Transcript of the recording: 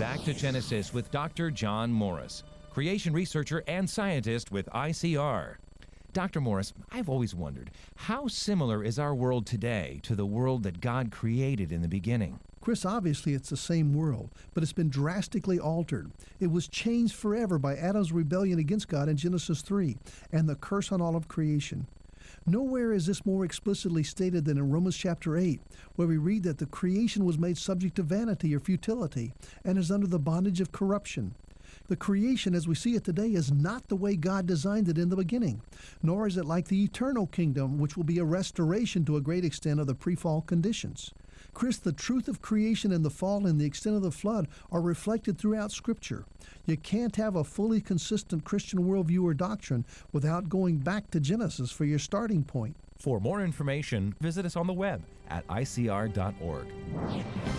Back to Genesis with Dr. John Morris, creation researcher and scientist with ICR. Dr. Morris, I've always wondered, how similar is our world today to the world that God created in the beginning? Chris, obviously it's the same world, but it's been drastically altered. It was changed forever by Adam's rebellion against God in Genesis 3 and the curse on all of creation. Nowhere is this more explicitly stated than in Romans chapter 8, where we read that the creation was made subject to vanity or futility and is under the bondage of corruption. The creation as we see it today is not the way God designed it in the beginning, nor is it like the eternal kingdom, which will be a restoration to a great extent of the pre-fall conditions. Chris, the truth of creation and the fall and the extent of the flood are reflected throughout Scripture. You can't have a fully consistent Christian worldview or doctrine without going back to Genesis for your starting point. For more information, visit us on the web at icr.org.